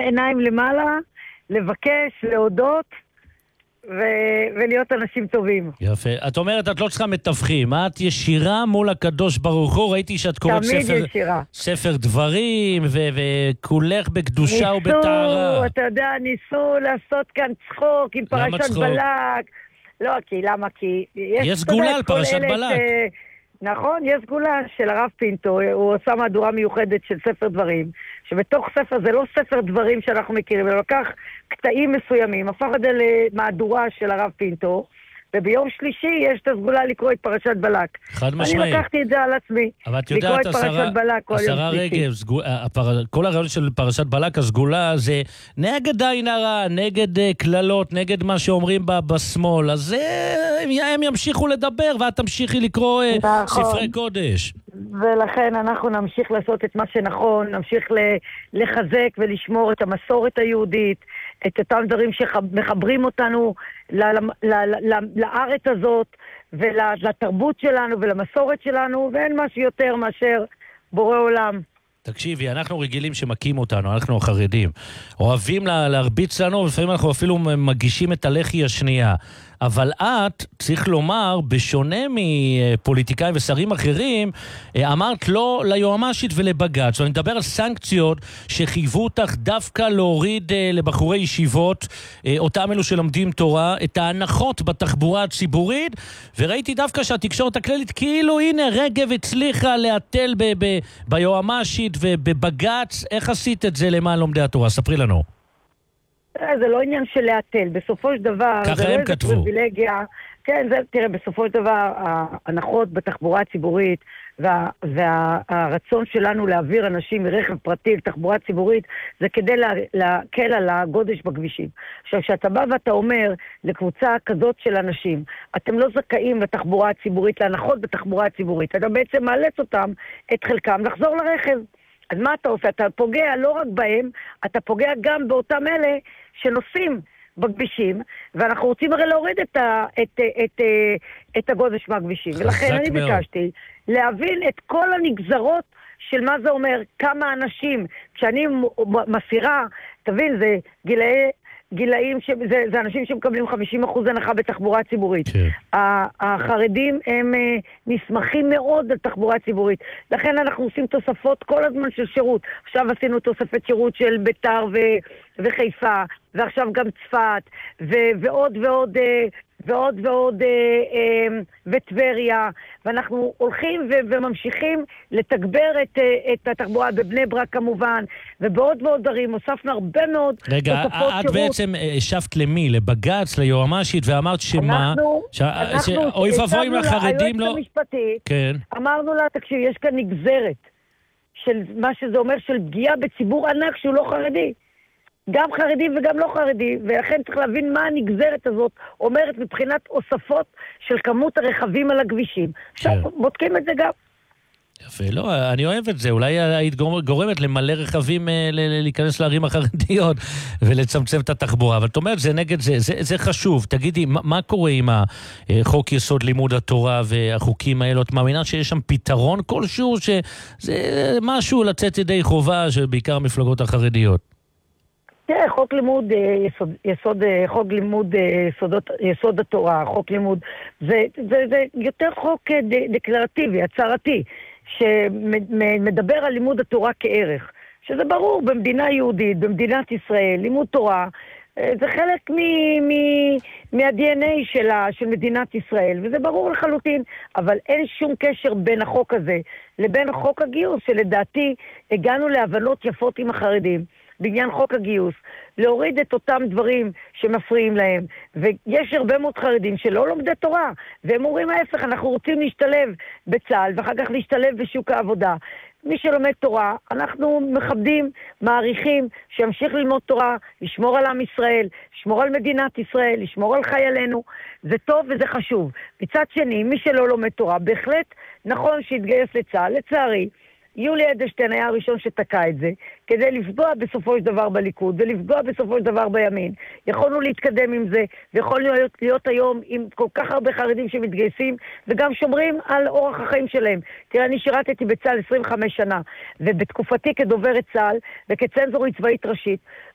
עיניים למעלה, לבקש, להודות, ולהיות אנשים טובים. יפה. את אומרת, את לא צריכה מתווכים, את ישירה מול הקדוש ברוך הוא, ראיתי שאת קוראת ספר דברים, וכולך בקדושה ובטהרה. אתה יודע, ניסו לעשות כאן צחוק עם פרשת בלק. לא, למה? כי יש סגולה על פרשת בלק. נכון, יש סגולה של הרב פינטו, הוא עושה מהדורה מיוחדת של ספר דברים, שבתוך ספר, זה לא ספר דברים שאנחנו מכירים, אלא לקח קטעים מסוימים, הפך את זה למהדורה של הרב פינטו, וביום שלישי יש את הסגולה לקרוא את פרשת בלק. חד משמעי. אני לקחתי את זה על עצמי. אבל את יודעת, השרה רגב, כל הרעיון של פרשת בלק, הסגולה זה נגד עין הרע, נגד כללות, נגד מה שאומרים בשמאל, אז הם ימשיכו לדבר, ואת תמשיכי לקרוא ספרי קודש. ולכן אנחנו נמשיך לעשות את מה שנכון, נמשיך לחזק ולשמור את המסורת היהודית, את אותם דברים שמחברים אותנו לארץ הזאת ולתרבות שלנו ולמסורת שלנו, ואין משהו יותר מאשר בורא עולם. תקשיבי, אנחנו רגילים שמקים אותנו, אנחנו החרדים. אוהבים להרביץ לנו, ולפעמים אנחנו אפילו מגישים את הלחי השנייה. אבל את, צריך לומר, בשונה מפוליטיקאים ושרים אחרים, אמרת לא ליועמ"שית ולבג"ץ. אני מדבר על סנקציות שחייבו אותך דווקא להוריד לבחורי ישיבות, אותם אלו שלומדים תורה, את ההנחות בתחבורה הציבורית, וראיתי דווקא שהתקשורת הכללית, כאילו הנה רגב הצליחה להתל ביועמ"שית ובבג"ץ. איך עשית את זה למען לומדי התורה? ספרי לנו. זה לא עניין של להתל, בסופו של דבר, ככה הם כתבו. פריבילגיה, כן, תראה, בסופו של דבר, ההנחות בתחבורה הציבורית, והרצון שלנו להעביר אנשים מרכב פרטי לתחבורה ציבורית, זה כדי להקל על הגודש בכבישים. עכשיו, כשאתה בא ואתה אומר לקבוצה כזאת של אנשים, אתם לא זכאים לתחבורה הציבורית, להנחות בתחבורה הציבורית, אתה בעצם מאלץ אותם, את חלקם, לחזור לרכב. אז מה אתה עושה? אתה פוגע לא רק בהם, אתה פוגע גם באותם אלה שנוסעים בכבישים, ואנחנו רוצים הרי להוריד את הגודש מהכבישים. ולכן אני ביקשתי להבין את כל הנגזרות של מה זה אומר, כמה אנשים, כשאני מסירה, תבין, זה גילאים, זה אנשים שמקבלים 50% הנחה בתחבורה ציבורית. החרדים הם נשמחים מאוד על תחבורה ציבורית. לכן אנחנו עושים תוספות כל הזמן של שירות. עכשיו עשינו תוספת שירות של ביתר וחיפה, ועכשיו גם צפת, ועוד וטבריה, ואנחנו הולכים וממשיכים לתגבר את התחבורה בבני ברק כמובן, ובעוד ועוד דברים, הוספנו הרבה מאוד רגע, את בעצם השבת למי? לבג"ץ, ליועמ"שית, ואמרת שמה? אוי ואבוי מהחרדים לא... אמרנו לה, תקשיב, יש כאן נגזרת של מה שזה אומר, של פגיעה בציבור ענק שהוא לא חרדי. גם חרדי וגם לא חרדי, ולכן צריך להבין מה הנגזרת הזאת אומרת מבחינת הוספות של כמות הרכבים על הכבישים. עכשיו, בודקים את זה גם. יפה, לא, אני אוהב את זה. אולי היית גורמת למלא רכבים להיכנס לערים החרדיות ולצמצם את התחבורה. אבל את אומרת, זה נגד זה, זה חשוב. תגידי, מה קורה עם החוק יסוד לימוד התורה והחוקים האלו? את מאמינה שיש שם פתרון כלשהו, שזה משהו לצאת ידי חובה, שבעיקר המפלגות החרדיות? תראה, חוק לימוד יסוד התורה, חוק לימוד, זה יותר חוק דקלרטיבי, הצהרתי, שמדבר על לימוד התורה כערך, שזה ברור במדינה יהודית, במדינת ישראל, לימוד תורה, זה חלק מה-DNA של מדינת ישראל, וזה ברור לחלוטין, אבל אין שום קשר בין החוק הזה לבין חוק הגיוס, שלדעתי הגענו להבנות יפות עם החרדים, בעניין חוק הגיוס, להוריד את אותם דברים שמפריעים להם. ויש הרבה מאוד חרדים שלא לומדי תורה, והם אומרים ההפך, אנחנו רוצים להשתלב בצה"ל, ואחר כך להשתלב בשוק העבודה. מי שלומד תורה, אנחנו מכבדים, מעריכים, שימשיך ללמוד תורה, לשמור על עם ישראל, לשמור על מדינת ישראל, לשמור על חיילינו. זה טוב וזה חשוב. מצד שני, מי שלא לומד תורה, בהחלט נכון שיתגייס לצה"ל, לצערי. יולי אדלשטיין היה הראשון שתקע את זה, כדי לפגוע בסופו של דבר בליכוד, ולפגוע בסופו של דבר בימין. יכולנו להתקדם עם זה, ויכולנו להיות היום עם כל כך הרבה חרדים שמתגייסים, וגם שומרים על אורח החיים שלהם. תראה, אני שירתתי בצה"ל 25 שנה, ובתקופתי כדוברת צה"ל, וכצנזורית צבאית ראשית,